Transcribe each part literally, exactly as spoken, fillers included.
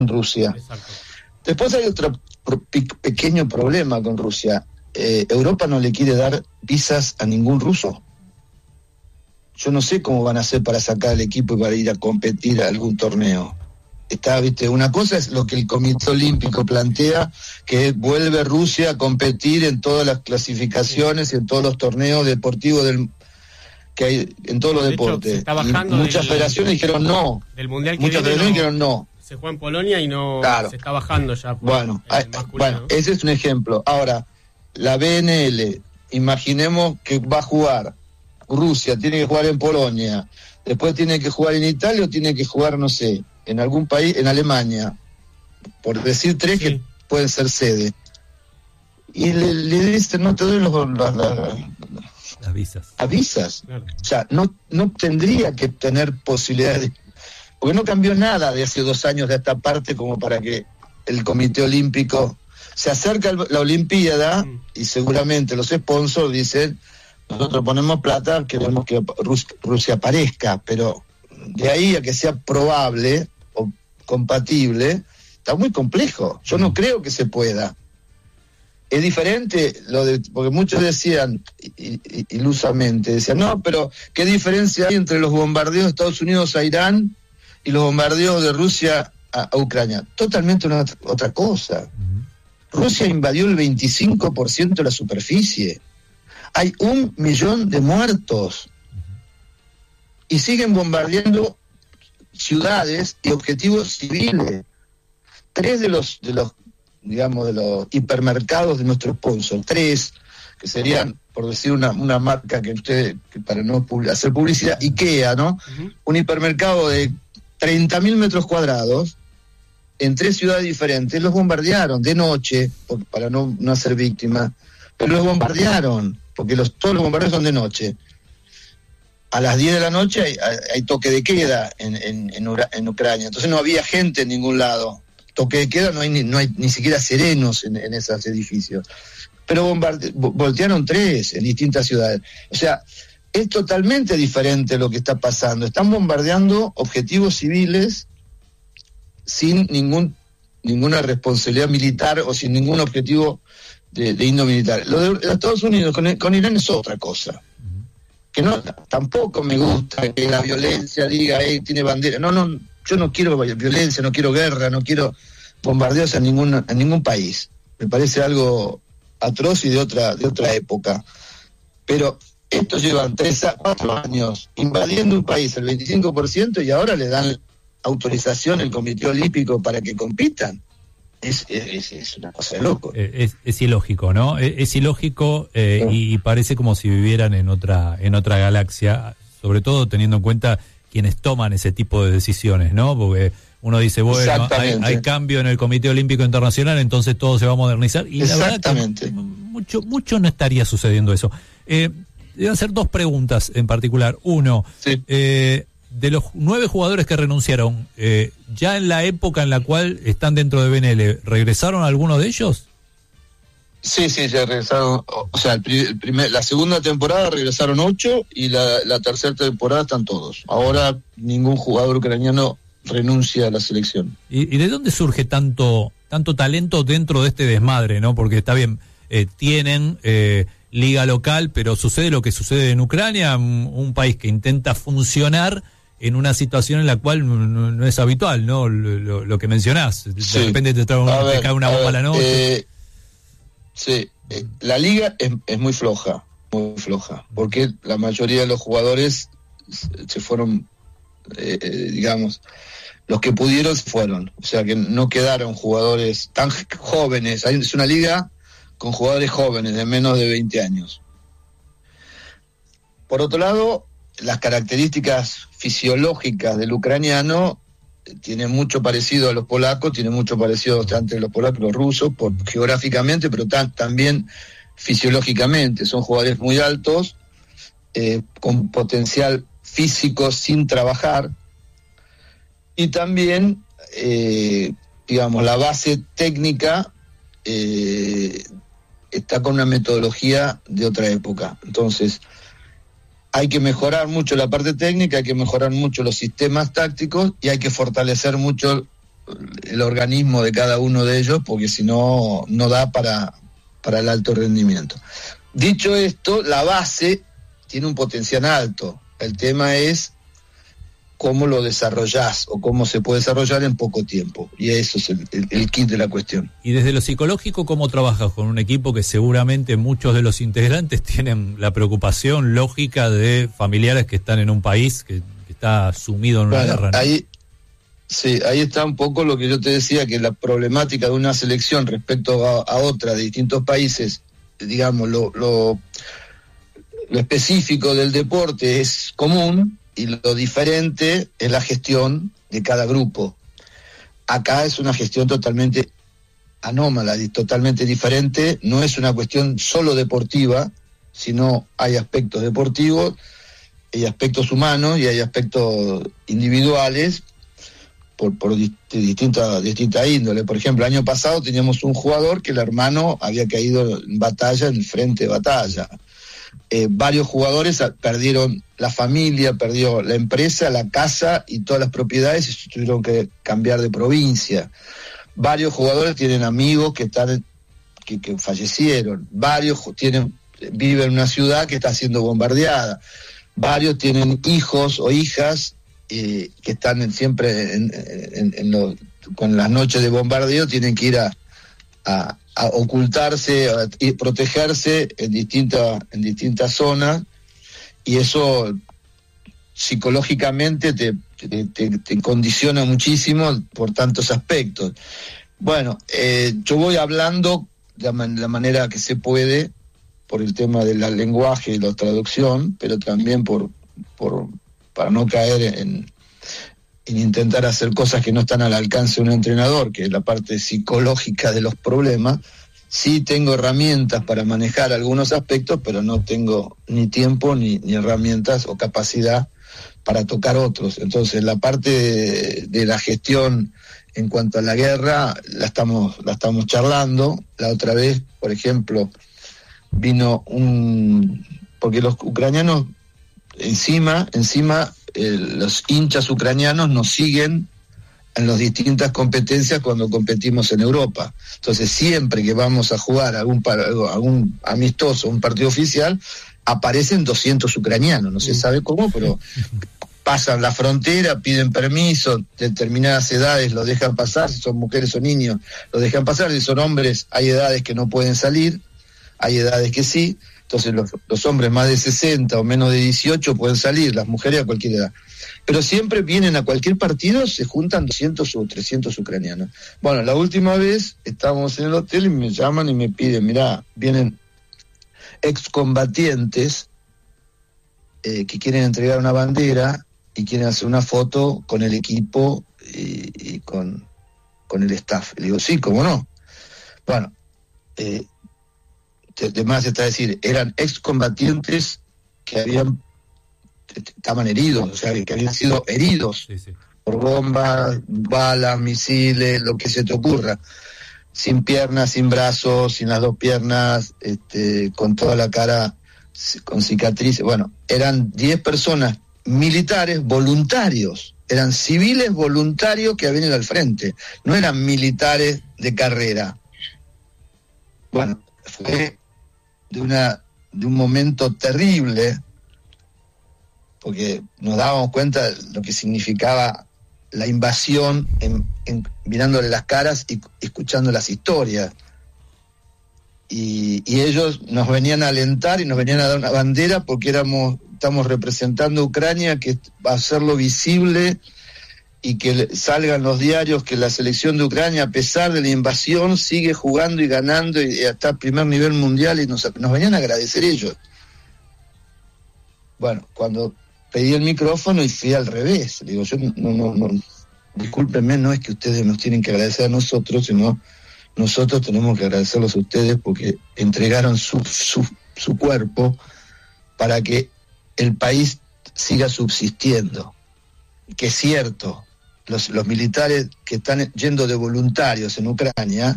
Rusia. Exacto. Después hay otro pequeño problema con Rusia. Eh, Europa no le quiere dar visas a ningún ruso. Yo no sé cómo van a hacer para sacar el equipo y para ir a competir a algún torneo. Está, viste, una cosa es lo que el Comité Olímpico plantea, que vuelve Rusia a competir en todas las clasificaciones y en todos los torneos deportivos del que hay en todos los de deportes. Hecho, se está bajando muchas del, federaciones dijeron no. Del mundial que muchas viene federaciones no, dijeron no. Se juega en Polonia y no claro. se está bajando ya. Bueno, hay, bueno, ese es un ejemplo. Ahora, la B N L, imaginemos que va a jugar Rusia, tiene que jugar en Polonia, después tiene que jugar en Italia o tiene que jugar, no sé, en algún país, en Alemania, por decir tres sí. que pueden ser sede. Y le, le dicen, no te doy los, los, los las visas. Las visas. Claro. O sea, no, no tendría que tener posibilidades de, porque no cambió nada de hace dos años de esta parte como para que el Comité Olímpico se acerca a la Olimpiada mm. y seguramente los sponsors dicen, nosotros ponemos plata, queremos que Rus- Rusia aparezca, pero de ahí a que sea probable o compatible, está muy complejo. Yo no creo que se pueda. Es diferente lo de, porque muchos decían ilusamente, decían, no, pero ¿qué diferencia hay entre los bombardeos de Estados Unidos a Irán y los bombardeos de Rusia a, a Ucrania? Totalmente una otra cosa. Uh-huh. Rusia invadió el veinticinco por ciento de la superficie. Hay un millón de muertos. Uh-huh. Y siguen bombardeando ciudades y objetivos civiles. Tres de los, de los digamos, de los hipermercados de nuestro sponsor, tres, que serían, por decir una, una marca que usted, que para no pub- hacer publicidad, IKEA, ¿no? Uh-huh. Un hipermercado de treinta mil metros cuadrados, en tres ciudades diferentes, los bombardearon de noche, por, para no, no hacer víctimas, pero los bombardearon, porque los, todos los bombardeos son de noche. A las diez de la noche hay, hay, hay toque de queda en, en, en, Ura, en Ucrania, entonces no había gente en ningún lado. Toque de queda, no hay ni, no hay ni siquiera serenos en, en esos edificios. Pero bombarde, voltearon tres en distintas ciudades. O sea, es totalmente diferente lo que está pasando. Están bombardeando objetivos civiles sin ningún ninguna responsabilidad militar o sin ningún objetivo de, de índole militar. Lo de los Estados Unidos con, con Irán es otra cosa. Que no, tampoco me gusta que la violencia diga, hey, tiene bandera. No, no. Yo no quiero violencia, no quiero guerra, no quiero bombardeos en ningún, en ningún país. Me parece algo atroz y de otra, de otra época. Pero estos llevan tres a cuatro años invadiendo un país el veinticinco por ciento y ahora le dan autorización al Comité Olímpico para que compitan. Es, es, es una cosa de loco. Es, es ilógico, ¿no? Es, es ilógico eh, sí. y parece como si vivieran en otra, en otra galaxia, sobre todo teniendo en cuenta quienes toman ese tipo de decisiones, ¿no? Porque uno dice, bueno, hay, hay cambio en el Comité Olímpico Internacional, entonces todo se va a modernizar. Y la verdad que mucho, mucho no estaría sucediendo eso. Eh, deben ser dos preguntas en particular. Uno, sí. eh, de los nueve jugadores que renunciaron, eh, ya en la época en la cual están dentro de B N L, ¿regresaron algunos de ellos? Sí, sí, ya regresaron, o sea, el, el primer, la segunda temporada regresaron ocho y la, la tercera temporada están todos. Ahora ningún jugador ucraniano renuncia a la selección. ¿Y, y de dónde surge tanto tanto talento dentro de este desmadre, no? Porque está bien, eh, tienen eh, liga local, pero sucede lo que sucede en Ucrania, un, un país que intenta funcionar en una situación en la cual no, no, no es habitual, ¿no? Lo, lo, lo que mencionás, de sí. repente te, trae un, te ver, cae una bomba a la noche. Eh, Sí, eh, la liga es, es muy floja, muy floja, porque la mayoría de los jugadores se fueron, eh, eh, digamos, los que pudieron se fueron, o sea que no quedaron jugadores tan jóvenes. Es una liga con jugadores jóvenes de menos de veinte años. Por otro lado, las características fisiológicas del ucraniano tiene mucho parecido a los polacos, tiene mucho parecido entre los polacos y los rusos, por, geográficamente, pero tan, también fisiológicamente. Son jugadores muy altos, eh, con potencial físico sin trabajar, y también, eh, digamos, la base técnica eh, está con una metodología de otra época. Entonces, hay que mejorar mucho la parte técnica, hay que mejorar mucho los sistemas tácticos y hay que fortalecer mucho el organismo de cada uno de ellos, porque si no, no da para, para el alto rendimiento. Dicho esto, la base tiene un potencial alto. El tema es cómo lo desarrollás o cómo se puede desarrollar en poco tiempo. Y eso es el, el, el kit de la cuestión. Y desde lo psicológico, ¿cómo trabajas con un equipo que seguramente muchos de los integrantes tienen la preocupación lógica de familiares que están en un país que, que está sumido en una bueno, guerra, ¿no? Ahí, sí, ahí está un poco lo que yo te decía, que la problemática de una selección respecto a, a otra de distintos países, digamos, lo, lo, lo específico del deporte es común y lo diferente es la gestión de cada grupo. Acá es una gestión totalmente anómala y totalmente diferente, no es una cuestión solo deportiva, sino hay aspectos deportivos, hay aspectos humanos y hay aspectos individuales por, por dist- distinta, distinta índole. Por ejemplo, el año pasado teníamos un jugador que el hermano había caído en batalla, en el frente de batalla. Eh, varios jugadores perdieron la familia, perdió la empresa, la casa y todas las propiedades y se tuvieron que cambiar de provincia. Varios jugadores tienen amigos que están que, que fallecieron. Varios tienen viven en una ciudad que está siendo bombardeada. Varios tienen hijos o hijas eh, que están en, siempre en, en, en lo, con las noches de bombardeo tienen que ir a, a, a ocultarse a, y protegerse en distintas en distintas zonas, y eso psicológicamente te, te, te, te condiciona muchísimo por tantos aspectos. Bueno, eh, yo voy hablando de la, man- la manera que se puede por el tema del lenguaje y la traducción, pero también por, por para no caer en, en intentar hacer cosas que no están al alcance de un entrenador, que es la parte psicológica de los problemas. Sí tengo herramientas para manejar algunos aspectos, pero no tengo ni tiempo ni, ni herramientas o capacidad para tocar otros. Entonces la parte de, de la gestión en cuanto a la guerra la estamos, la estamos charlando. La otra vez, por ejemplo, vino un... porque los ucranianos encima, encima eh, los hinchas ucranianos nos siguen en las distintas competencias cuando competimos en Europa. Entonces siempre que vamos a jugar algún, algún amistoso, un partido oficial, aparecen doscientos ucranianos, no se sabe cómo, pero pasan la frontera, piden permiso, determinadas edades los dejan pasar, si son mujeres o niños los dejan pasar, si son hombres hay edades que no pueden salir, hay edades que sí, entonces los, los hombres más de sesenta o menos de dieciocho pueden salir, las mujeres a cualquier edad. Pero siempre vienen a cualquier partido, se juntan doscientos o trescientos ucranianos. Bueno, la última vez estábamos en el hotel y me llaman y me piden, mirá, vienen excombatientes eh, que quieren entregar una bandera y quieren hacer una foto con el equipo y, y con, con el staff. Le digo, sí, cómo no. Bueno, eh, además está decir, eran excombatientes que habían estaban heridos, o sea, que habían sido heridos sí, sí. por bombas, balas, misiles, lo que se te ocurra, sin piernas, sin brazos, sin las dos piernas, este, con toda la cara con cicatrices. Bueno, eran diez personas militares voluntarios, eran civiles voluntarios que habían ido al frente, no eran militares de carrera. Bueno, fue de una de un momento terrible, porque nos dábamos cuenta de lo que significaba la invasión en, en, mirándole las caras y escuchando las historias. Y, y ellos nos venían a alentar y nos venían a dar una bandera porque éramos, estamos representando a Ucrania, que va a hacerlo visible y que salgan los diarios que la selección de Ucrania, a pesar de la invasión, sigue jugando y ganando y, y hasta primer nivel mundial, y nos, nos venían a agradecer ellos. Bueno, cuando pedí el micrófono y fui al revés. Le digo, yo no, no, no, discúlpenme, no es que ustedes nos tienen que agradecer a nosotros, sino nosotros tenemos que agradecerlos a ustedes porque entregaron su, su, su cuerpo para que el país siga subsistiendo. Que es cierto, los, los militares que están yendo de voluntarios en Ucrania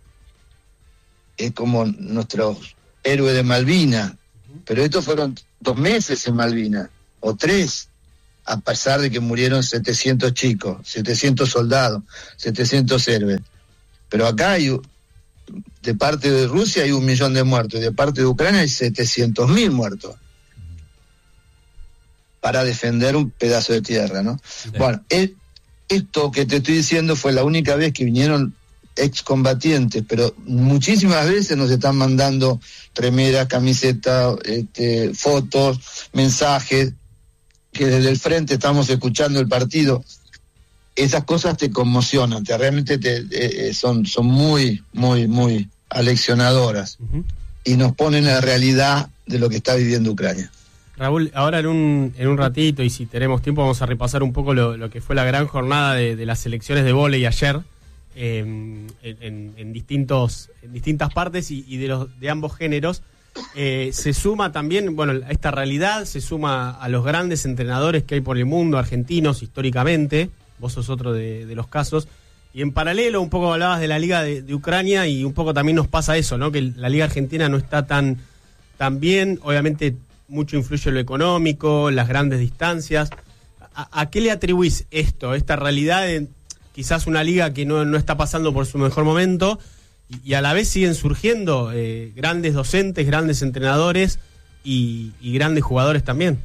es como nuestros héroes de Malvinas, pero estos fueron dos meses en Malvinas o tres, a pesar de que murieron setecientos chicos, setecientos soldados, setecientos héroes. Pero acá hay, de parte de Rusia hay un millón de muertos, y de parte de Ucrania hay setecientos mil muertos para defender un pedazo de tierra, ¿no? Sí. Bueno, el, esto que te estoy diciendo fue la única vez que vinieron excombatientes, pero muchísimas veces nos están mandando remeras, camisetas, este, fotos, mensajes, que desde el frente estamos escuchando el partido. Esas cosas te conmocionan, te realmente te, eh, son, son muy, muy, muy aleccionadoras, uh-huh. y nos ponen en la realidad de lo que está viviendo Ucrania. Raúl, ahora en un en un ratito, y si tenemos tiempo, vamos a repasar un poco lo, lo que fue la gran jornada de, de las selecciones de vóley ayer, eh, en, en, en distintos en distintas partes y, y de los de ambos géneros. Eh, se suma también, bueno, a esta realidad, se suma a los grandes entrenadores que hay por el mundo, argentinos históricamente, vos sos otro de, de los casos, y en paralelo un poco hablabas de la Liga de, de Ucrania, y un poco también nos pasa eso, ¿no? Que la Liga Argentina no está tan, tan bien, obviamente mucho influye lo económico, las grandes distancias. ¿A, a qué le atribuís esto, esta realidad de quizás una liga que no, no está pasando por su mejor momento, y, y a la vez siguen surgiendo eh, grandes docentes, grandes entrenadores y, y grandes jugadores también?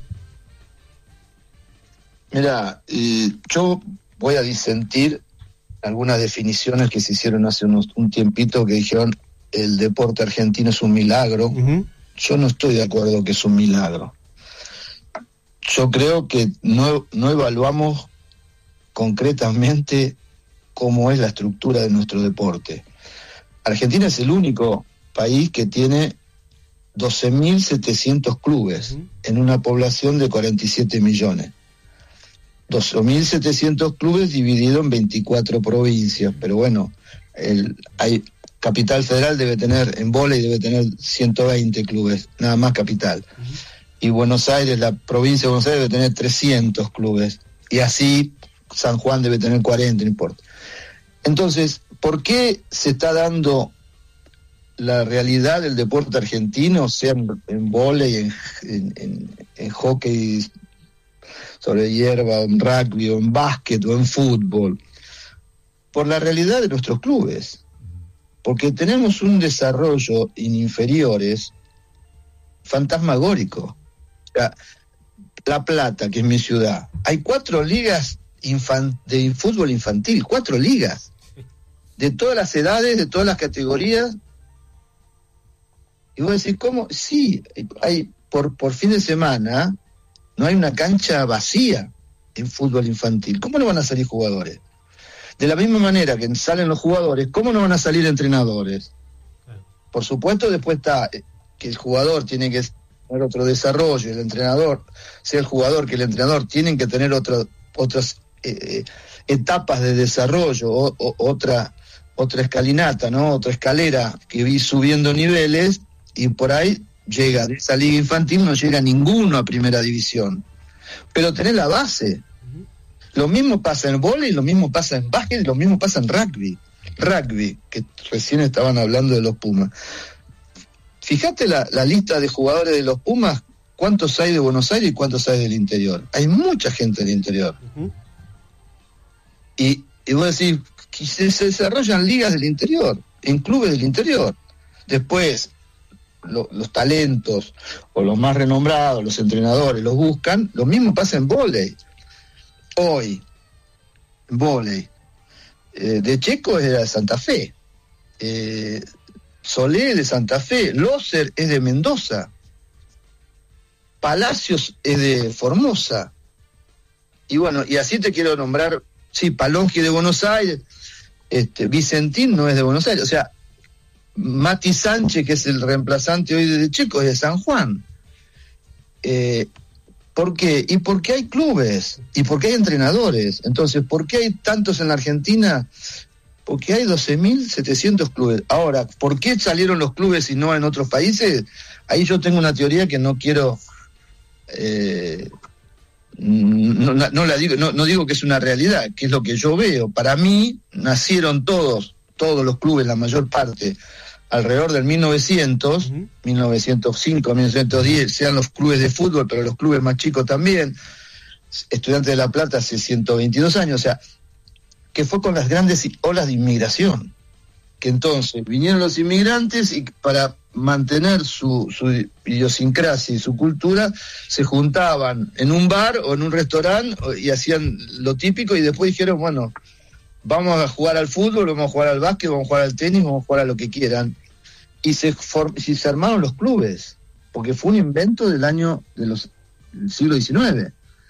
Mira, eh, yo voy a disentir algunas definiciones que se hicieron hace unos, un tiempito, que dijeron el deporte argentino es un milagro. Uh-huh. Yo no estoy de acuerdo que es un milagro. Yo creo que no, no evaluamos concretamente cómo es la estructura de nuestro deporte. Argentina es el único país que tiene doce mil setecientos clubes, uh-huh. en una población de cuarenta y siete millones. doce mil setecientos clubes divididos en veinticuatro provincias, pero bueno, el, hay... Capital Federal debe tener, en vóley debe tener ciento veinte clubes, nada más Capital. Uh-huh. Y Buenos Aires, la provincia de Buenos Aires debe tener trescientos clubes. Y así San Juan debe tener cuarenta, no importa. Entonces, ¿por qué se está dando la realidad del deporte argentino, sea en, en vóley, en, en, en, en hockey sobre hierba, o en rugby, o en básquet, o en fútbol? Por la realidad de nuestros clubes. Porque tenemos un desarrollo en inferiores fantasmagórico. O sea, La Plata, que es mi ciudad, hay cuatro ligas infan- de fútbol infantil, cuatro ligas, de todas las edades, de todas las categorías. Y vos decís, ¿cómo? Sí, hay por, por fin de semana no hay una cancha vacía en fútbol infantil. ¿Cómo no van a salir jugadores? De la misma manera que salen los jugadores, ¿cómo no van a salir entrenadores? Por supuesto, después está que el jugador tiene que tener otro desarrollo, el entrenador, sea el jugador que el entrenador, tienen que tener otra, otras eh, etapas de desarrollo, o, o, otra, otra escalinata, ¿no? Otra escalera que vi subiendo niveles, y por ahí llega, de esa liga infantil no llega ninguno a primera división. Pero tenés la base. Lo mismo pasa en vóley, lo mismo pasa en básquet, y lo mismo pasa en rugby. Rugby, que recién estaban hablando de los Pumas. Fíjate la, la lista de jugadores de los Pumas, cuántos hay de Buenos Aires y cuántos hay del interior. Hay mucha gente del interior. Uh-huh. Y, y vos decís, que se, se desarrollan ligas del interior, en clubes del interior. Después, lo, los talentos, o los más renombrados, los entrenadores, los buscan. Lo mismo pasa en vóley. Hoy, vóley, eh, de Checo es de Santa Fe, eh, Solé es de Santa Fe, Loser es de Mendoza, Palacios es de Formosa, y bueno, y así te quiero nombrar, sí, Palongi de Buenos Aires, este, Vicentín no es de Buenos Aires, o sea, Mati Sánchez, que es el reemplazante hoy de Checo, es de San Juan. eh, ¿Por qué? Y porque hay clubes, y porque hay entrenadores. Entonces, ¿por qué hay tantos en la Argentina? Porque hay doce mil setecientos clubes. Ahora, ¿por qué salieron los clubes y no en otros países? Ahí yo tengo una teoría que no quiero... Eh, no, no, no la digo, no, no digo que es una realidad, que es lo que yo veo. Para mí, nacieron todos, todos los clubes, la mayor parte, alrededor del mil novecientos, uh-huh. mil novecientos cinco, mil novecientos diez, sean los clubes de fútbol, pero los clubes más chicos también, Estudiantes de La Plata hace ciento veintidós años, o sea, que fue con las grandes olas de inmigración, que entonces vinieron los inmigrantes y para mantener su, su idiosincrasia y su cultura, se juntaban en un bar o en un restaurante y hacían lo típico y después dijeron, bueno, vamos a jugar al fútbol, vamos a jugar al básquet, vamos a jugar al tenis, vamos a jugar a lo que quieran. Y se, form- y se armaron los clubes, porque fue un invento del año de los, del siglo diecinueve.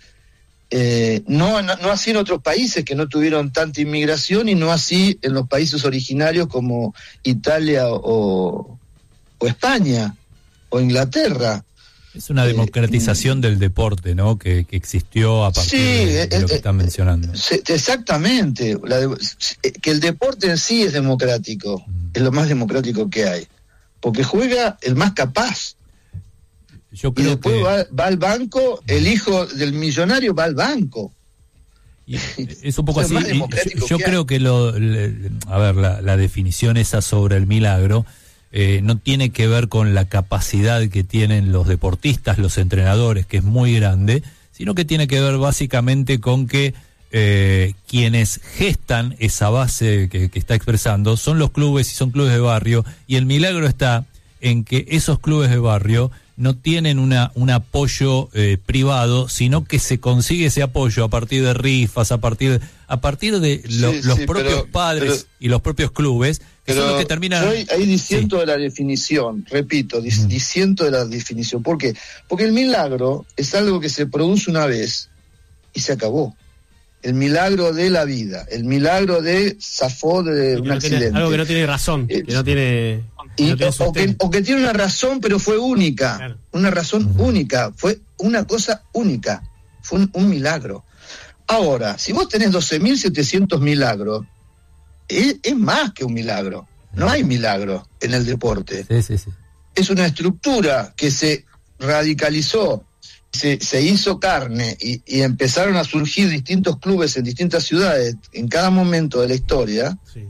Eh, no, no, no así en otros países que no tuvieron tanta inmigración y no así en los países originarios como Italia o, o España o Inglaterra. Es una democratización eh, del deporte, ¿no? Que, que existió a partir sí, de, de lo que eh, están mencionando. Se, exactamente. La de, que el deporte en sí es democrático, mm. es lo más democrático que hay, porque juega el más capaz. Yo creo y después que... va, va al banco, el hijo del millonario va al banco. Y es un poco así. Y yo yo que creo que lo, le, a ver, la, la definición esa sobre el milagro eh, no tiene que ver con la capacidad que tienen los deportistas, los entrenadores, que es muy grande, sino que tiene que ver básicamente con que eh, quienes gestan esa base que, que está expresando son los clubes y son clubes de barrio, y el milagro está en que esos clubes de barrio no tienen una un apoyo eh, privado, sino que se consigue ese apoyo a partir de rifas, a partir de, a partir de lo, sí, los sí, propios pero, padres pero, y los propios clubes, que pero son los que terminan... Yo ahí diciendo sí. de la definición, repito, dis, mm. diciendo de la definición. ¿Por qué? Porque el milagro es algo que se produce una vez y se acabó. El milagro de la vida, el milagro de zafó de un no accidente. Tiene, algo que no tiene razón, eh, que no tiene... Y, no tiene o, que, o que tiene una razón, pero fue única, claro. Una razón uh-huh. única, fue una cosa única, fue un, un milagro. Ahora, si vos tenés doce mil setecientos milagros, es, es más que un milagro, no hay milagro en el deporte. Sí, sí, sí. Es una estructura que se radicalizó, se, se hizo carne y, y empezaron a surgir distintos clubes en distintas ciudades en cada momento de la historia. Sí.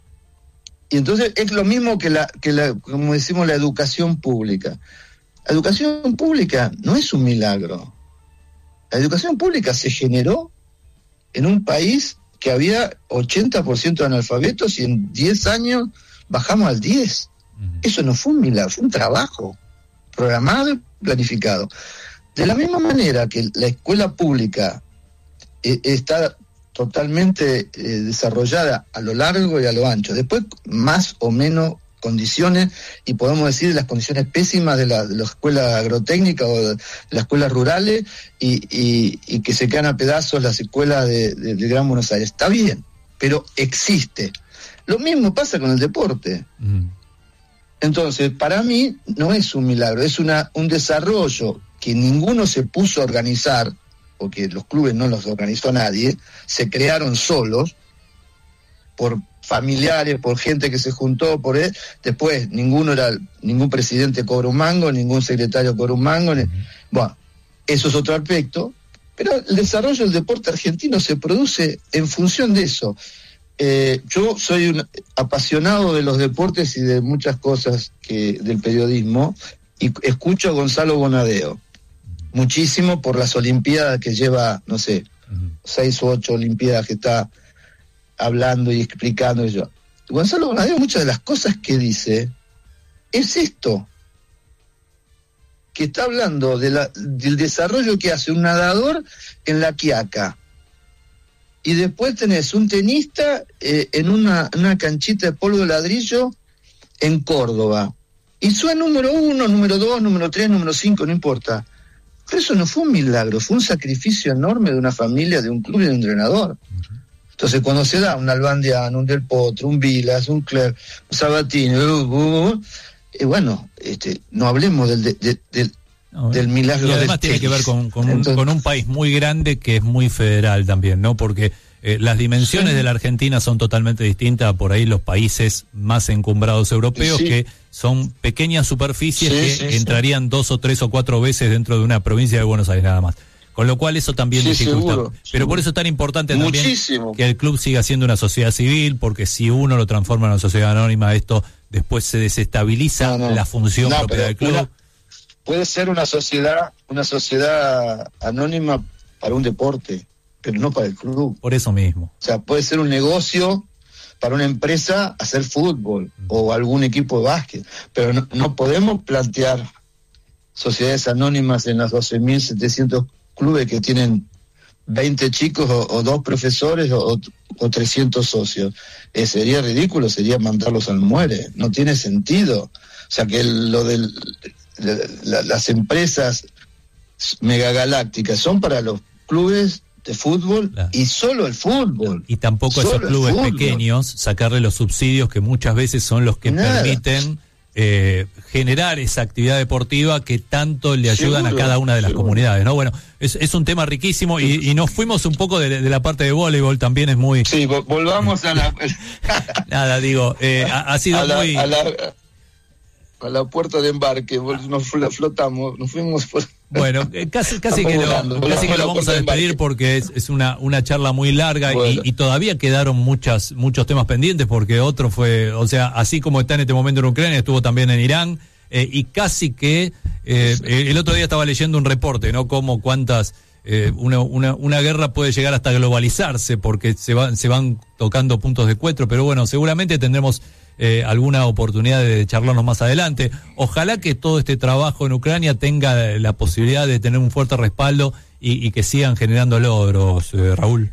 Y entonces es lo mismo que la, que la, como decimos, la educación pública. La educación pública no es un milagro. La educación pública se generó en un país que había ochenta por ciento de analfabetos y en diez años bajamos al diez. Uh-huh. Eso no fue un milagro, fue un trabajo programado y planificado. De la misma manera que la escuela pública eh, está totalmente eh, desarrollada a lo largo y a lo ancho. Después, más o menos condiciones, y podemos decir las condiciones pésimas de la, de la escuela agrotécnica o de las escuelas rurales, y, y, y que se quedan a pedazos las escuelas de, de, de Gran Buenos Aires. Está bien, pero existe. Lo mismo pasa con el deporte. Mm. Entonces, para mí, no es un milagro, es una un desarrollo que ninguno se puso a organizar, porque los clubes no los organizó nadie, se crearon solos, por familiares, por gente que se juntó, por él. Después ninguno era, ningún presidente cobra un mango, ningún secretario cobra un mango, ni, bueno, eso es otro aspecto, pero el desarrollo del deporte argentino se produce en función de eso. Eh, yo soy un apasionado de los deportes y de muchas cosas que del periodismo, y escucho a Gonzalo Bonadeo muchísimo por las olimpiadas que lleva, no sé, uh-huh. seis u ocho olimpiadas que está hablando y explicando. Y yo. Gonzalo Bonadeo, muchas de las cosas que dice es esto, que está hablando de la, del desarrollo que hace un nadador en La Quiaca, y después tenés un tenista eh, en una, una canchita de polvo de ladrillo en Córdoba, y soy número uno, número dos, número tres, número cinco, no importa. Pero eso no fue un milagro, fue un sacrificio enorme de una familia, de un club y de un entrenador. Entonces, cuando se da un Albandiano, un Del Potro, un Vilas, un Clerc, un Sabatini, uh, uh, uh, y bueno, este, no hablemos del, de, de, del, no, del milagro. Y además del tiene que ver con, con, un, Entonces, con un país muy grande que es muy federal también, ¿no? Porque eh, las dimensiones sí. de la Argentina son totalmente distintas a por ahí los países más encumbrados europeos, sí. que son pequeñas superficies sí, que sí, entrarían sí. dos o tres o cuatro veces dentro de una provincia de Buenos Aires nada más. Con lo cual eso también sí, dificulta. Seguro, Pero seguro. Por eso es tan importante también Muchísimo. que el club siga siendo una sociedad civil, porque si uno lo transforma en una sociedad anónima, esto después se desestabiliza no, no. la función no, propia del club. Una, puede ser una sociedad, una sociedad anónima para un deporte, pero no para el club. Por eso mismo. O sea, puede ser un negocio para una empresa hacer fútbol o algún equipo de básquet, pero no, no podemos plantear sociedades anónimas en los doce mil setecientos clubes que tienen veinte chicos o, o dos profesores o, o trescientos socios. Eh, sería ridículo, sería mandarlos al muere, no tiene sentido. O sea que el, lo de la, las empresas megagalácticas son para los clubes de fútbol, claro, y solo el fútbol. Y tampoco a esos clubes pequeños sacarle los subsidios que muchas veces son los que Nada. permiten eh, generar esa actividad deportiva que tanto le ayudan seguro, a cada una de las seguro. comunidades, ¿no? Bueno, es, es un tema riquísimo y, y nos fuimos un poco de, de la parte de voleibol, también es muy... Sí, volvamos a la... Nada, digo, eh, ha, ha sido a la, muy... A la, a la puerta de embarque, nos flotamos, nos fuimos por... Bueno, casi, casi que, lo, casi que lo vamos a despedir porque es, es una, una charla muy larga bueno. y, y todavía quedaron muchas, muchos temas pendientes porque otro fue, o sea, así como está en este momento en Ucrania, estuvo también en Irán eh, y casi que eh, el otro día estaba leyendo un reporte, ¿no? Como cuántas, eh, una, una, una guerra puede llegar hasta globalizarse porque se van, se van tocando puntos de encuentro, pero bueno, seguramente tendremos Eh, alguna oportunidad de charlarnos más adelante. Ojalá que todo este trabajo en Ucrania tenga la posibilidad de tener un fuerte respaldo y, y que sigan generando logros, eh, Raúl.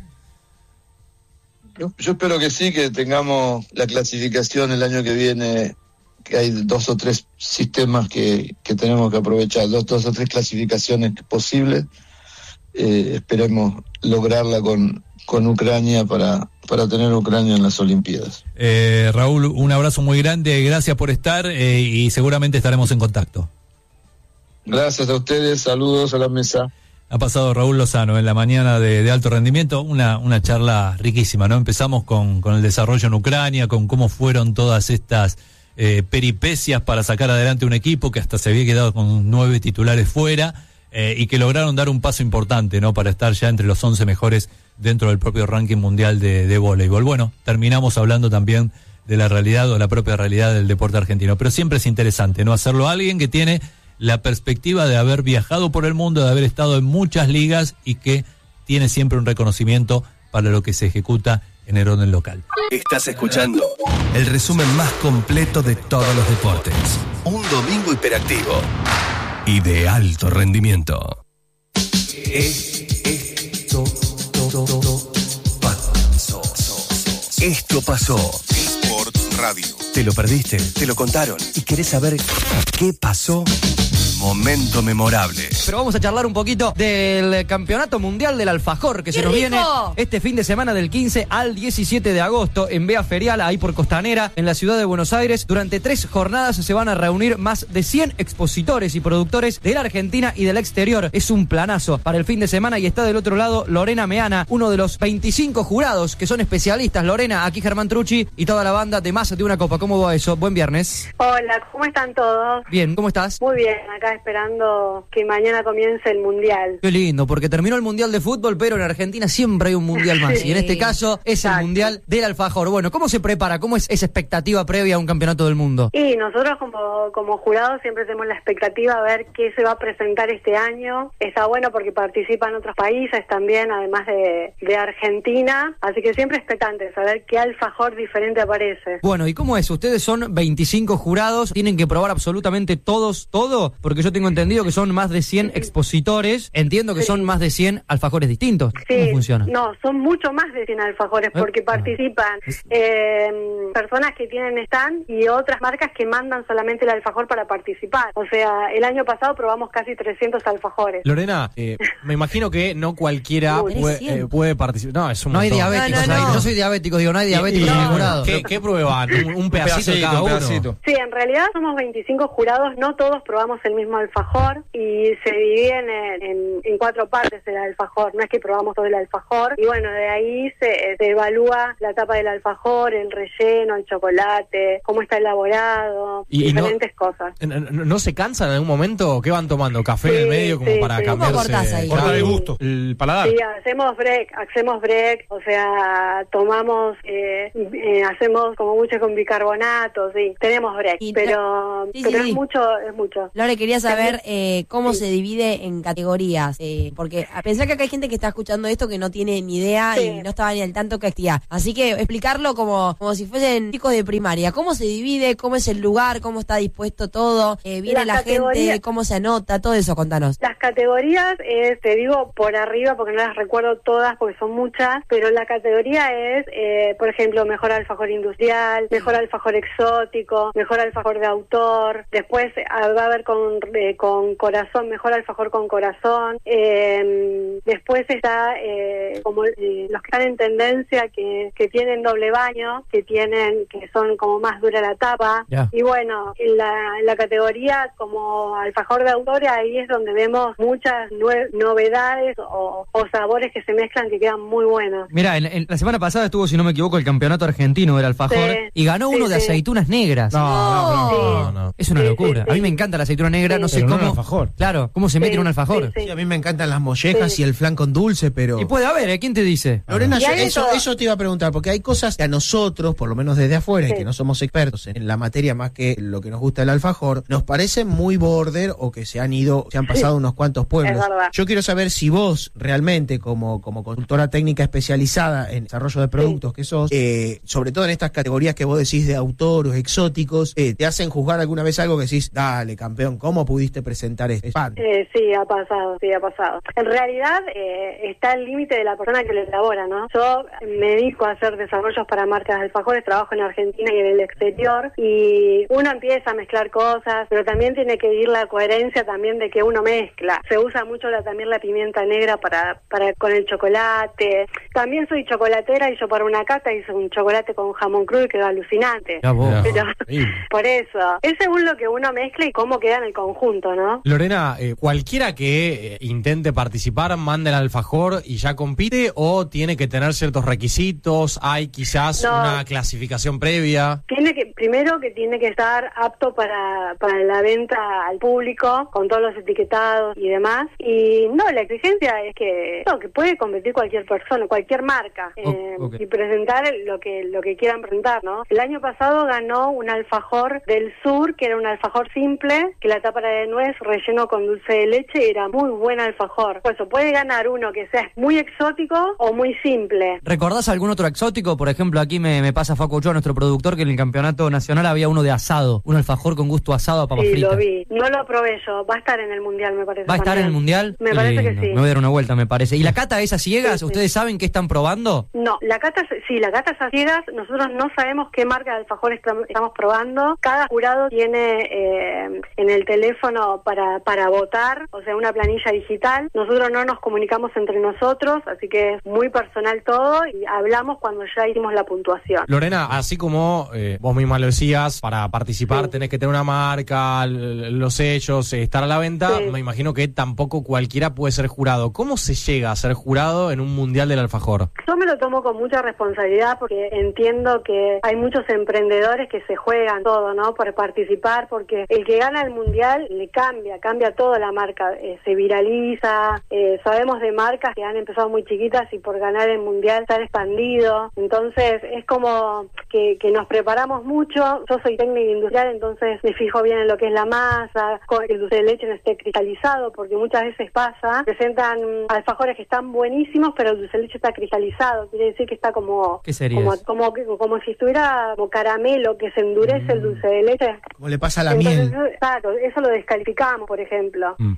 Yo, yo espero que sí, que tengamos la clasificación el año que viene, que hay dos o tres sistemas que, que tenemos que aprovechar, dos, dos o tres clasificaciones posibles. Eh, esperemos lograrla con, con Ucrania para... para tener Ucrania en las Olimpiadas. Eh, Raúl, un abrazo muy grande, gracias por estar eh, y seguramente estaremos en contacto. Gracias a ustedes, saludos a la mesa. Ha pasado Raúl Lozano en la mañana de, de alto rendimiento, una, una charla riquísima, ¿no? Empezamos con, con el desarrollo en Ucrania, con cómo fueron todas estas eh, peripecias para sacar adelante un equipo que hasta se había quedado con nueve titulares fuera eh, y que lograron dar un paso importante, ¿no? Para estar ya entre los once mejores dentro del propio ranking mundial de, de voleibol. Bueno, terminamos hablando también de la realidad o la propia realidad del deporte argentino, pero siempre es interesante, ¿no? Hacerlo a alguien que tiene la perspectiva de haber viajado por el mundo, de haber estado en muchas ligas y que tiene siempre un reconocimiento para lo que se ejecuta en el orden local. Estás escuchando el resumen más completo de todos los deportes. Un domingo hiperactivo y de alto rendimiento. Esto pasó. Esto pasó. Sport Radio. ¿Te lo perdiste? ¿Te lo contaron? ¿Y querés saber qué pasó? Momento memorable. Pero vamos a charlar un poquito del Campeonato Mundial del Alfajor que se nos viene este fin de semana del quince al diecisiete de agosto en Vía Ferial, ahí por Costanera, en la ciudad de Buenos Aires. Durante tres jornadas se van a reunir más de cien expositores y productores de la Argentina y del exterior. Es un planazo para el fin de semana y está del otro lado Lorena Meana, uno de los veinticinco jurados que son especialistas. Lorena, aquí Germán Trucci y toda la banda de Más de una Copa. ¿Cómo va eso? Buen viernes. Hola, ¿cómo están todos? Bien, ¿cómo estás? Muy bien, acá esperando que mañana comience el Mundial. Qué lindo, porque terminó el Mundial de Fútbol, pero en Argentina siempre hay un Mundial más. Sí, y en este caso es exacto. El Mundial del Alfajor. Bueno, ¿cómo se prepara? ¿Cómo es esa expectativa previa a un campeonato del mundo? Y nosotros como, como jurados siempre tenemos la expectativa a ver qué se va a presentar este año. Está bueno porque participan otros países también, además de, de Argentina. Así que siempre expectantes a ver qué alfajor diferente aparece. Bueno, ¿y cómo es? Ustedes son veinticinco jurados, tienen que probar absolutamente todos, todo, porque yo tengo entendido que son más de cien expositores, entiendo que sí. Son más de cien alfajores distintos. Sí, ¿cómo funciona? No, son mucho más de cien alfajores porque ¿Eh? participan eh, personas que tienen stand y otras marcas que mandan solamente el alfajor para participar. O sea, el año pasado probamos casi trescientos alfajores. Lorena, eh, me imagino que no cualquiera puede, eh, puede participar. No, es un No hay diabéticos no, no, no. ahí. Yo soy diabético, digo, no hay diabéticos en el jurado. ¿Qué, ¿Qué prueban? ¿Un, un pedacito de cada uno? Sí, en realidad somos veinticinco jurados, no todos probamos el mismo alfajor y se dividen en, en, en cuatro partes el alfajor, no es que probamos todo el alfajor y bueno, de ahí se, se evalúa la tapa del alfajor, el relleno, el chocolate, cómo está elaborado, y, diferentes no, cosas. No, ¿No se cansan en algún momento? ¿Qué van tomando? ¿Café sí, en el medio como sí, para sí. cambiarse? ¿Cómo cortás ahí? Corta de gusto, el paladar. Sí, hacemos break, hacemos break, o sea, tomamos, eh, eh, hacemos como mucho con bicarbonato, sí, tenemos break, y pero, sí, pero sí, es sí. mucho, es mucho. Lore, quería quería saber eh, cómo sí. se divide en categorías, eh, porque a pensar que acá hay gente que está escuchando esto que no tiene ni idea sí. y no estaba ni al tanto que actividad. Así que explicarlo como, como si fuesen chicos de primaria. ¿Cómo se divide? ¿Cómo es el lugar? ¿Cómo está dispuesto todo? Eh, ¿Viene la gente? ¿Cómo se anota? Todo eso, contanos. Las categorías, eh, te digo por arriba porque no las recuerdo todas porque son muchas, pero la categoría es, eh, por ejemplo, mejor alfajor industrial, mejor alfajor exótico, mejor alfajor de autor, después va a haber con, eh, con corazón, mejor alfajor con corazón, eh, después está eh, como eh, los que están en tendencia que, que tienen doble baño, que tienen, que son como más dura la tapa, yeah. y bueno, en la, en la categoría como alfajor de autor, ahí es donde vemos muchas nue- novedades o, o sabores que se mezclan que quedan muy buenos. Mira, en, en la semana pasada estuvo, si no me equivoco, el campeonato argentino del alfajor sí. y ganó uno sí, de sí. aceitunas negras. No, no, no, no, no. Es una sí, locura. Sí, sí. A mí me encanta la aceituna negra, sí. no sé pero cómo. No alfajor. Claro, cómo se mete sí, en un alfajor. Sí, sí. sí, a mí me encantan las mollejas sí. y el flan con dulce, pero. Y puede haber, ¿eh? ¿Quién te dice? Lorena, yo, eso, eso te iba a preguntar, porque hay cosas que a nosotros, por lo menos desde afuera, sí. y que no somos expertos en la materia más que lo que nos gusta el alfajor, nos parecen muy border o que se han ido, se han pasado sí. unos cuantos pueblos. Yo quiero saber si vos realmente, como, como consultora técnica especializada en desarrollo de productos sí. que sos, eh, sobre todo en estas categorías que vos decís de autor o exóticos, eh, ¿te hacen juzgar alguna vez algo que decís, dale, campeón, ¿cómo pudiste presentar este pan? Eh, sí, ha pasado, sí, ha pasado. En realidad eh, está el límite de la persona que lo elabora, ¿no? Yo me dedico a hacer desarrollos para marcas de alfajores, trabajo en Argentina y en el exterior, y uno empieza a mezclar cosas, pero también tiene que ir la coherencia también de que uno mezcla. Se usa mucho la, también la pimienta negra para, para con el chocolate. También soy chocolatera y yo para una cata hice un chocolate con jamón crudo y quedó alucinante. Ya vos. Pero, por eso, es según lo que uno mezcla y cómo queda en el conjunto, ¿no? Lorena, eh, cualquiera que eh, intente participar, manda el alfajor y ya compite, o tiene que tener ciertos requisitos, hay quizás no, una clasificación previa. Tiene que, primero que tiene que estar apto para, para la venta al público, con todos los etiquetados y demás. Y no, la exigencia es que, no, que puede competir cualquier persona, cualquier marca, oh, eh, okay. y presentar lo que, lo que quieran presentar, ¿no? El año pasado ganó un alfajor del sur, que era un alfajor simple, que la tapa era de nuez, relleno con dulce de leche, y era muy buen alfajor. Por eso puede ganar uno que sea muy exótico o muy simple. ¿Recordás algún otro exótico? Por ejemplo, aquí me, me pasa Facu Ochoa, nuestro productor, que en el campeonato nacional había uno de asado, un alfajor con gusto asado a papa sí, frita. Sí, lo vi. No lo probé yo. Va a estar en el mundial, me parece. ¿Va a estar también. en el mundial? Me parece que sí. Me voy a dar una vuelta, me parece. ¿Y la cata es a ciegas? Sí, ¿Ustedes sí. saben qué están probando? No, la cata, sí, la cata es a ciegas. Nosotros no sabemos qué marca de alfajor estamos probando. Cada jurado tiene eh, en el teléfono para, para votar, o sea, una planilla digital. Nosotros no nos comunicamos entre nosotros, así que es muy personal todo, y hablamos cuando ya hicimos la puntuación. Lorena, así como eh, vos misma lo decías, para participar sí. tenés que tener una marca, los sellos, estar a la venta, sí. me imagino que tampoco cualquiera puede ser jurado. ¿Cómo se llega a ser jurado en un mundial del alfajor? Yo me lo tomo con mucha responsabilidad porque entiendo que hay muchos emprendedores que se juegan todo, ¿no? Por participar, porque el que gana el mundial le cambia, cambia toda la marca, eh, se viraliza, eh, sabemos de marcas que han empezado muy chiquitas y por ganar el mundial se han expandido, entonces es como que, que nos preparamos mucho. Yo soy técnica industrial, entonces me fijo bien en lo que es la masa, que el dulce de leche no esté cristalizado, porque muchas veces pasa, presentan alfajores que están buenísimos, pero el dulce de leche está cristalizado, quiere decir que está como ¿Qué sería como, eso? como, como, como si estuviera como caramelo, que se endurece mm. el dulce de leche. Como le pasa a la Entonces, miel. Exacto, eso lo descalificamos, por ejemplo. Mm.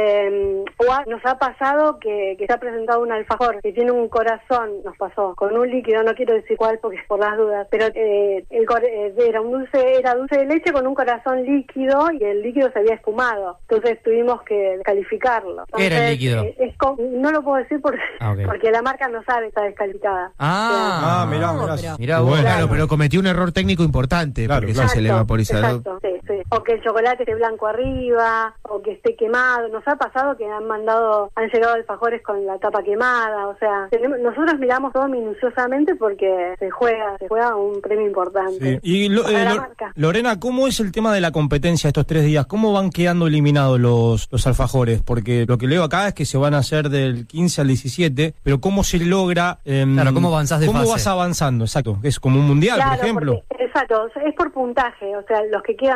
Eh, o a, nos ha pasado que, que se ha presentado un alfajor que tiene un corazón, nos pasó, con un líquido, no quiero decir cuál porque es por las dudas, pero eh, el, eh, era un dulce, era dulce de leche con un corazón líquido y el líquido se había espumado, entonces tuvimos que calificarlo. ¿Qué era el líquido? Eh, es con, no lo puedo decir porque, ah, okay. porque la marca no sabe, está descalificada. Ah, ah mirá, mirá. Pero, mirá vos. claro, claro, pero cometió un error técnico importante, claro, porque claro. eso es el evaporizador. Exacto, sí, sí. O que el chocolate esté blanco arriba, o que esté quemado. Nos ha pasado que han mandado, han llegado alfajores con la tapa quemada, o sea, tenemos, nosotros miramos todo minuciosamente porque se juega, se juega un premio importante. Sí. Y lo, eh, lo, Lorena, ¿cómo es el tema de la competencia estos tres días? ¿Cómo van quedando eliminados los, los alfajores? Porque lo que leo acá es que se van a hacer del quince al diecisiete, pero ¿cómo se logra? Eh, claro, ¿cómo avanzás de ¿Cómo fase? vas avanzando? Exacto, es como un mundial, claro, por ejemplo. Porque, exacto, es por puntaje, o sea, los que quedan con puntaje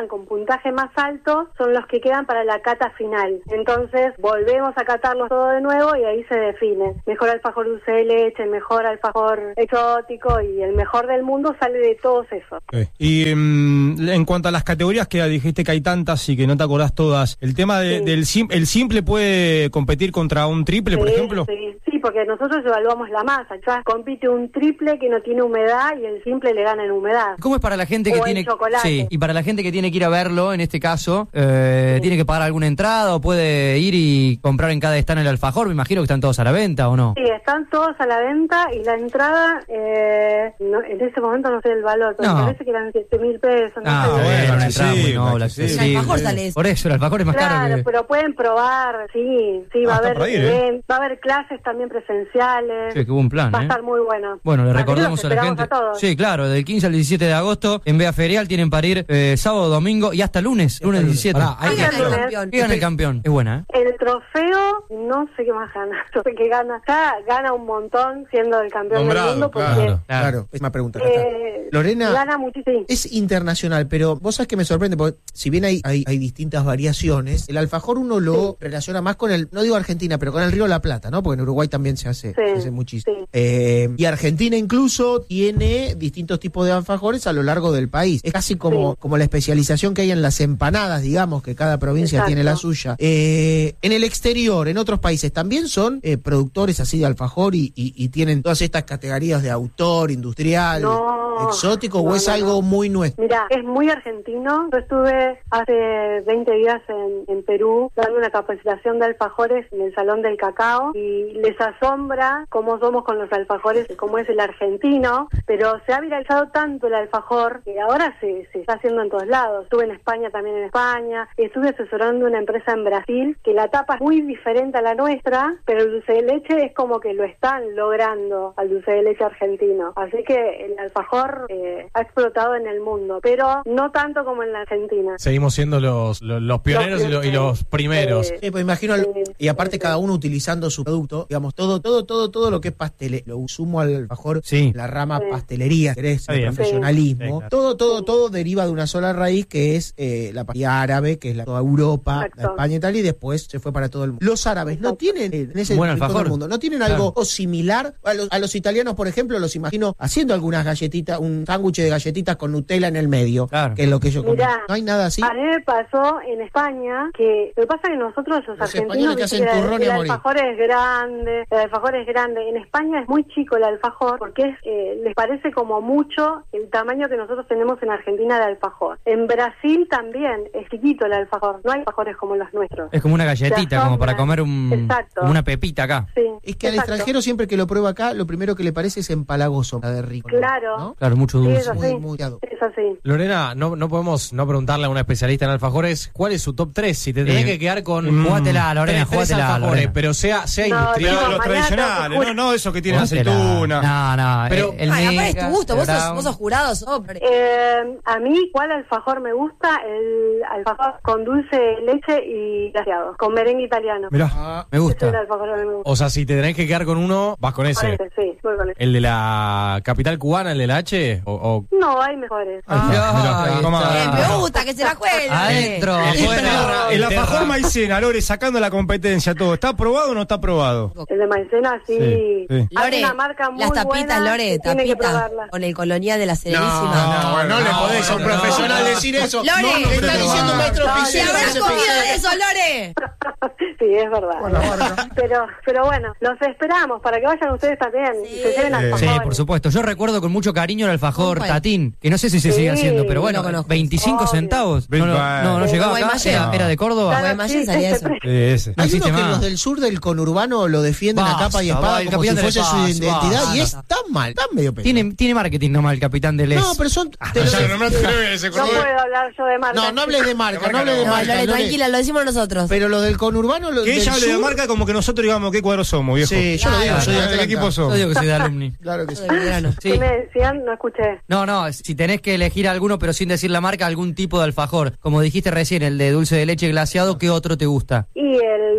puntaje más alto son los que quedan para la cata final. Entonces volvemos a catarlos todo de nuevo y ahí se define. Mejor alfajor dulce de leche, mejor alfajor exótico, y el mejor del mundo sale de todos esos. Okay. Y um, en cuanto a las categorías que dijiste que hay tantas y que no te acordás todas, el tema de, sí. del sim, el simple puede competir contra un triple, sí, por ejemplo. Sí, sí, porque nosotros evaluamos la masa. Ya compite un triple que no tiene humedad y el simple le gana en humedad. ¿Cómo es para la gente que o tiene chocolate. Sí, y para la gente que tiene que ir a verlo, en este caso, eh, sí. tiene que pagar alguna entrada o puede ir y comprar en cada stand el alfajor? Me imagino que están todos a la venta, ¿o no? Sí, están todos a la venta y la entrada, eh, no, en ese momento no sé el valor, pero no. me parece que eran siete mil pesos. No ah, sé bueno, una sí, entrada muy noble. Sí, sí. El alfajor sale eso. Por eso, el alfajor es más claro, caro que... pero pueden probar, sí, sí, va ah, a haber ir, ¿eh? va a haber clases también presenciales. Sí, qué buen plan, Va a ¿eh? estar muy bueno. Bueno, le Así recordamos a la gente. A sí, claro, del quince al diecisiete de agosto en Bea Ferial tienen para ir eh, sábado, domingo y hasta lunes, lunes diecisiete. Pará, hay ¿Qué gana el campeón? ¿Qué gana el campeón? Es buena, ¿eh? El trofeo, no sé qué más gana. No sé qué gana. Ya gana un montón siendo el campeón Nombrado, del mundo porque claro, claro. Es una pregunta. eh, Lorena, gana muchísimo. es internacional, pero vos sabés que me sorprende, porque si bien hay, hay, hay distintas variaciones, el alfajor uno lo sí. relaciona más con el, no digo Argentina, pero con el Río de la Plata, ¿no? Porque en Uruguay también se hace, sí, se hace muchísimo. Sí. Eh, y Argentina incluso tiene distintos tipos de alfajores a lo largo del país. Es casi como, sí. como la especialización que hay en las empanadas, digamos, que cada provincia Exacto. tiene la suya. Eh, en el exterior, en otros países, ¿también son eh, productores así de alfajor y, y, y tienen todas estas categorías de autor, industrial, no, exótico, no, o es no, algo no. muy nuestro? Mira, es muy argentino. Yo estuve hace veinte días en, en Perú dando una capacitación de alfajores en el Salón del Cacao y les asombra cómo somos con los alfajores, cómo es el argentino, pero se ha viralizado tanto el alfajor que ahora se, se está haciendo en todos lados. Estuve en España, también en España, estuve asesorando una empresa en Brasil que la tapa es muy diferente a la nuestra, pero el dulce de leche es como que lo están logrando al dulce de leche argentino. Así que el alfajor eh, ha explotado en el mundo, pero no tanto como en la Argentina. Seguimos siendo los, los, los pioneros los, y, lo, y los primeros. Sí, pues imagino, sí, y aparte sí, cada uno utilizando su producto, digamos, todo, todo, todo, todo lo que es pastel, lo sumo al alfajor, sí. la rama sí. pastelería, ¿querés? El profesionalismo, sí. Sí, claro. todo, todo, todo deriva de una sola raíz que es eh, la pastelería árabe, que es la toda Europa, Exacto. la España y tal, y después se fue para todo el mundo. Los árabes no tienen, eh, en ese bueno, rincón del mundo, no tienen claro. algo similar a los, a los italianos, por ejemplo, los imagino haciendo algunas galletitas, un sándwich de galletitas con Nutella en el medio, claro. que es lo que yo como. No hay nada así. A mí me pasó en España que lo que pasa es que nosotros los, los argentinos que hacen el, turrón el y a morir. alfajor es grande, el alfajor es grande. En España es muy chico el alfajor porque es, eh, les parece como mucho el tamaño que nosotros tenemos en Argentina de alfajor. En Brasil también es chiquito el alfajor, no hay alfajores como los nuestros. Es como una galletita, como para comer un, Exacto. como una pepita acá. Sí, es que exacto. al extranjero siempre que lo prueba acá, lo primero que le parece es empalagoso, de rico. Claro. ¿no? Claro, mucho dulce. Sí, muy, muy es así. Lorena, no, no podemos no preguntarle a una especialista en alfajores cuál es su top tres. Si te tenés eh, que quedar con mm, jugátela, Lorena, tres, tres jugátela, alfajores, Lorena. pero sea, sea no, industrial. no, los tradicionales, no, no eso que tiene aceituna. No, no, pero el, el Ay, mega, aparte es tu gusto, vos sos, brown. vos sos jurado, hombre. Eh, a mí, ¿cuál alfajor me gusta? El alfajor con dulce de leche y glaseado, con merengue italiano. Mirá, ah, me gusta. Ese es el alfajor que me gusta. O sea, si te tenés que quedar con uno, vas con ese. Con ese, sí, voy con ese. ¿El de la capital cubana, el de la H? O, o... No, hay mejores. Ah, mirá, mirá, mirá, Eh, me gusta que se la juegue. Adentro, afuera. El alfajor maicena, Lore, sacando la competencia, todo. ¿Está aprobado o no está aprobado? El de maicena, sí. Sí, sí. Hay Lore, una marca muy las tapitas, buena Lore, que tiene que tapitas probarla. con el colonial de la Serenísima. No, no, no le no, podés a un no, profesional no. decir eso. Lore, no, no, está diciendo un maestro no, ¡Se piscero. habrás ese comido piscero. de eso, Lore! Sí, es verdad. Bueno, bueno. Pero, pero bueno, los esperamos para que vayan ustedes también y se lleven Eh, alfajores. Sí, por supuesto. Yo recuerdo con mucho cariño el alfajor ¿Cuál? Tatín, que no sé si se Sí, sigue haciendo, pero bueno, no conozco. veinticinco Obvio. centavos. No, no, no, no Sí. llegaba Guay acá, Mayer. era, era de Córdoba. Claro, Guaymallén sí, salía ese eso. precio. Sí, ese. No Hay existe unos que más. los del sur del conurbano lo defienden a Basta, capa y va, espada el como si capitán fuese del su Paz, identidad basta. y es tan mal, tan medio pedo. Tiene, tiene marketing nomás el capitán del Les. No, pero son... te lo- Ya, no me atreves, ese No cordobés. puedo hablar yo de marca. No, no hables de marca, no hables de No, marca. Lore, Lore. tranquila, lo decimos nosotros. Pero lo del conurbano, lo Que del ella hable de sur- marca como que nosotros digamos qué cuadro somos, viejo. Sí, yo lo digo, Claro, soy de ¿De qué Atlanta. equipo Yo somos? digo que soy de alumni. Claro que sí. De Belgrano. Sí. ¿Qué me decían? No escuché. No, no, si tenés que elegir alguno, pero sin decir la marca, algún tipo de alfajor. Como dijiste recién, el de dulce de leche glaseado, ¿qué otro te gusta? Y el de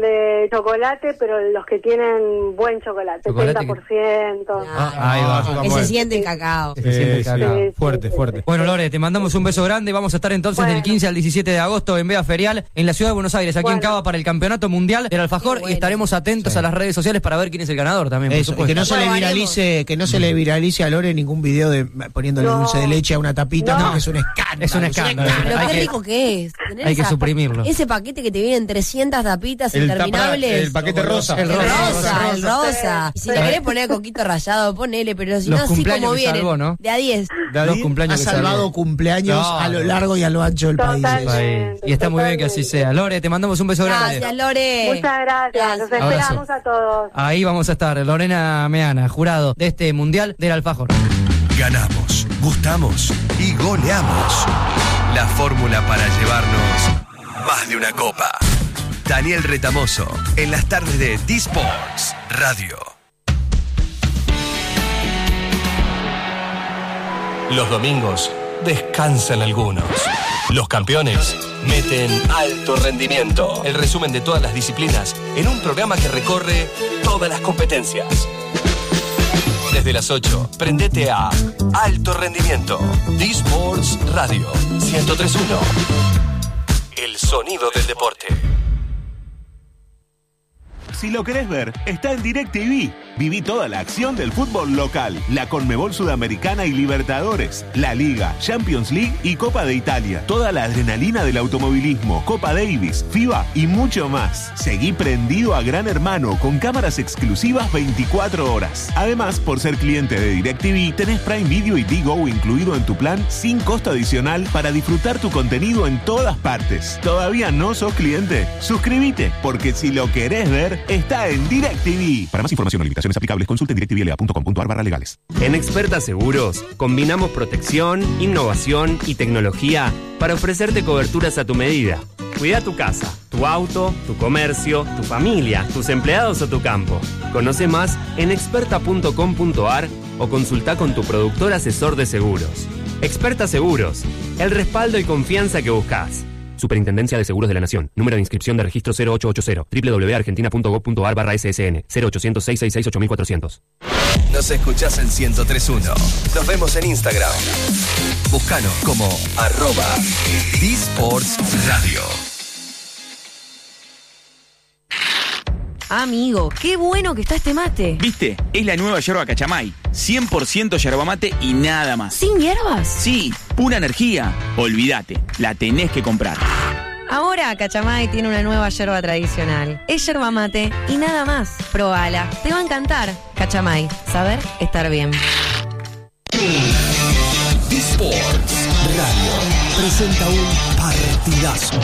de chocolate, pero los que tienen buen chocolate, Chocolate setenta por ciento. Ah, ahí va. Que se siente cacao. Que se siente Sí, cacao. sí, fuerte, sí, fuerte. Bueno, Lore, te mandamos un beso grande. Vamos a estar entonces Bueno. del quince al diecisiete de agosto en Vea Ferial, en la ciudad de Buenos Aires, aquí Bueno. en Cava, para el Campeonato Mundial del Alfajor. Qué bueno. Y estaremos atentos Sí. a las redes sociales para ver quién es el ganador también, por Eso, y supuesto. que no se le Bueno, viralice, que no se le viralice a Lore ningún video de poniéndole No. dulce de leche a una tapita, No. porque es un escándalo. Es un escándalo. Pero Hay qué que- rico que es. Tener hay que esa- suprimirlo. Ese paquete que te vienen trescientas tapitas El interminables. tapa- el paquete rosa. El El rosa, rosa, el rosa. Y si le Sí. querés poner coquito rallado, ponele, pero si Los no, así cumpleaños como que vienen. salvó, ¿no? De a diez. Los cumpleaños Ha que salvado salieron. cumpleaños No, a lo no. largo y a lo ancho del país. Totalmente. Y está muy bien que así sea. Lore, te mandamos un beso grande. Gracias, Lore. Muchas gracias, los Gracias. esperamos a todos. Ahí vamos a estar, Lorena Meana, jurado de este Mundial del Alfajor. Ganamos, gustamos y goleamos. La fórmula para llevarnos más de una copa. Daniel Retamoso, en las tardes de D-Sports Radio. Los domingos descansan algunos. Los campeones meten alto rendimiento. El resumen de todas las disciplinas en un programa que recorre todas las competencias. Desde las ocho, prendete a Alto Rendimiento. D-Sports Radio ciento tres punto uno. El sonido del deporte. Si lo querés ver, está en DirecTV. Viví toda la acción del fútbol local, la Conmebol Sudamericana y Libertadores, la Liga, Champions League y Copa de Italia. Toda la adrenalina del automovilismo, Copa Davis, FIBA y mucho más. Seguí prendido a Gran Hermano con cámaras exclusivas veinticuatro horas. Además, por ser cliente de DirecTV, tenés Prime Video y Digo incluido en tu plan sin costo adicional para disfrutar tu contenido en todas partes. ¿Todavía no sos cliente? Suscríbete, porque si lo querés ver, está en DirecTV. Para más información o limitaciones aplicables, consulte en directvla punto com punto ar barra legales. En Experta Seguros combinamos protección, innovación y tecnología para ofrecerte coberturas a tu medida. Cuida tu casa, tu auto, tu comercio, tu familia, tus empleados o tu campo. Conoce más en experta punto com punto ar o consulta con tu productor asesor de seguros. Experta Seguros, el respaldo y confianza que buscas. Superintendencia de Seguros de la Nación. Número de inscripción de registro cero ocho ocho cero. doble u doble u doble u punto argentina punto gov punto ar barra ese ese ene. cero ochocientos, seiscientos sesenta y seis, ocho mil cuatrocientos. Nos escuchás en ciento tres punto uno. Nos vemos en Instagram. Búscanos como arroba D-Sports Radio. Amigo, qué bueno que está este mate. ¿Viste? Es la nueva yerba Cachamay. cien por ciento yerba mate y nada más. ¿Sin hierbas? Sí, pura energía. Olvídate, la tenés que comprar. Ahora Cachamay tiene una nueva yerba tradicional. Es yerba mate y nada más. Probala, te va a encantar. Cachamay, saber estar bien. D-Sports Radio presenta un partidazo.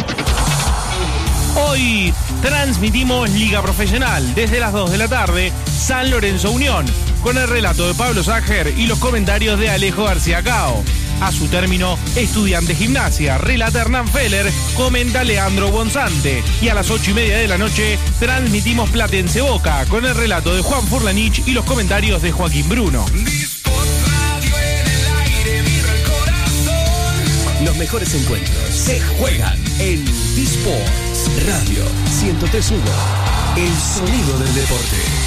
Hoy transmitimos Liga Profesional desde las dos de la tarde, San Lorenzo Unión, con el relato de Pablo Ságer y los comentarios de Alejo García Cao. A su término, Estudiante Gimnasia, relata Hernán Feller, comenta Leandro Bonzante. Y a las ocho y media de la noche transmitimos Platense Boca, con el relato de Juan Furlanich y los comentarios de Joaquín Bruno. Los mejores encuentros se juegan en D-Sports Radio ciento tres punto uno. El sonido del deporte.